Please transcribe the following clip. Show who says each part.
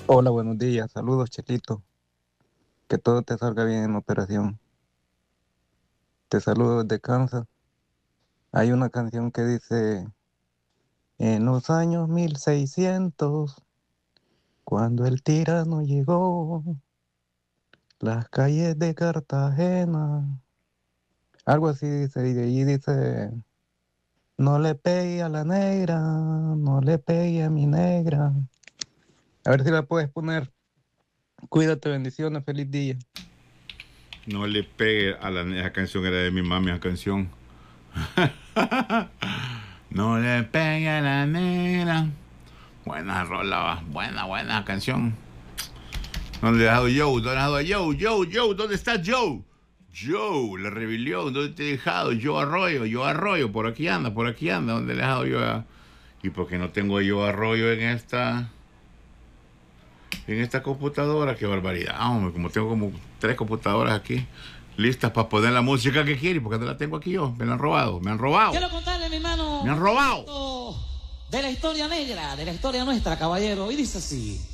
Speaker 1: Hola, buenos días. Saludos, Chelito. Que todo te salga bien en la operación. Te saludo desde Kansas. Hay una canción que dice, en los años 1600, cuando el tirano llegó, las calles de Cartagena. Algo así dice, y de ahí dice, no le pegue a la negra, no le pegue a mi negra. A ver si la puedes poner. Cuídate, bendiciones, feliz día.
Speaker 2: No le pegue a la... Esa canción era de mi mami, esa canción. No le pegue a la negra. Buena rola, va. Buena canción. No le he dejado Joe, no le he dejado a Joe, ¿dónde está Joe? Joe, la rebelión, ¿dónde te he dejado? Joe Arroyo, por aquí anda, ¿dónde le he dejado yo a... ¿Y por qué no tengo yo Arroyo en esta computadora? Qué barbaridad, hombre, como tengo como tres computadoras aquí listas para poner la música que quiere, porque no la tengo aquí yo, me la han robado, me han robado,
Speaker 3: Quiero contarle, mi hermano,
Speaker 2: me han
Speaker 3: un
Speaker 2: robado.
Speaker 3: poquito de la historia negra, de la historia nuestra, caballero. Y dice así.